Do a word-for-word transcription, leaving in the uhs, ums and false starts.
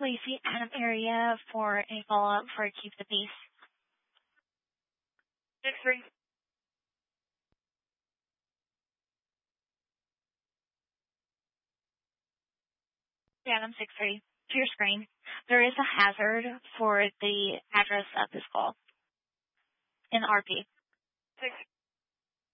Lacey Adam area for a follow-up for Keep the Peace. six three. Adam six three. To your screen. There is a hazard for the address of this call in R P. six